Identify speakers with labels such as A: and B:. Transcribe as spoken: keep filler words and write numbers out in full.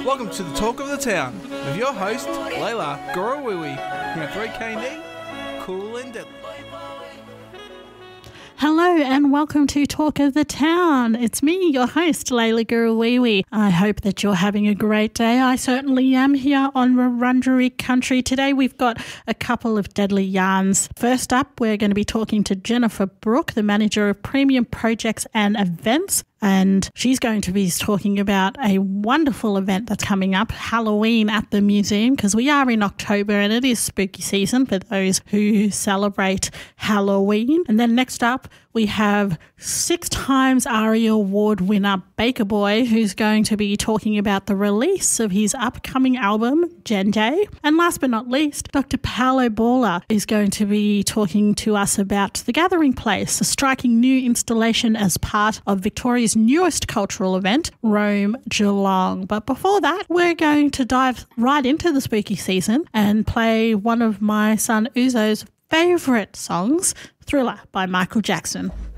A: Welcome to the Talk of the Town with your host, Layla Gorowiwi, here at three K and D, cool and deadly.
B: Hello and welcome to Talk of the Town. It's me, your host, Layla Gorowiwi. I hope that you're having a great day. I certainly am here on Wurundjeri country. Today we've got a couple of deadly yarns. First up, we're going to be talking to Jennifer Brooke, the manager of Premium Projects and Events. And she's going to be talking about a wonderful event that's coming up, Halloween at the museum, because we are in October and it is spooky season for those who celebrate Halloween. And then next up, we have six times ARIA Award winner Baker Boy, who's going to be talking about the release of his upcoming album, Gen J. And last but not least, Doctor Paolo Balla is going to be talking to us about The Gathering Place, a striking new installation as part of Victoria's newest cultural event, Rome Geelong. But before that, we're going to dive right into the spooky season and play one of my son Uzo's favourite songs, Thriller by Michael Jackson.